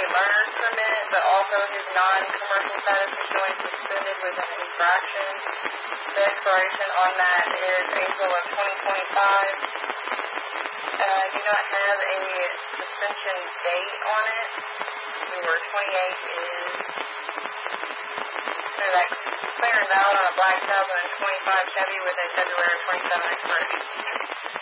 learner's permit, but also his non-commercial status is showing suspended with an infraction. The expiration on that is April of 2025. I do not have a suspension date on it. Number 28 is, so that clear and valid on a black 2025 Chevy with a February 27 expiration.